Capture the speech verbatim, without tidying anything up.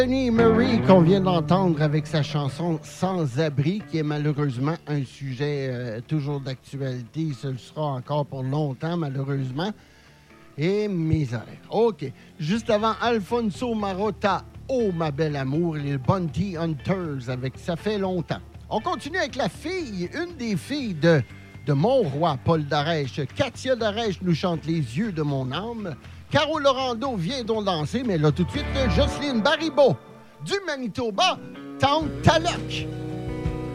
Anthony Murray qu'on vient d'entendre avec sa chanson « Sans abri » qui est malheureusement un sujet euh, toujours d'actualité. Ce le sera encore pour longtemps, malheureusement. Et misère. OK. Juste avant, Alfonso Marotta, « Oh, ma belle amour » et les Bounty Hunters avec « Ça fait longtemps ». On continue avec la fille, une des filles de, de mon roi, Paul Darèche. Katia Darèche nous chante « Les yeux de mon âme ». Caro Lorando vient donc danser, mais là, tout de suite, Jocelyne Baribeau du Manitoba, Tante Taloc.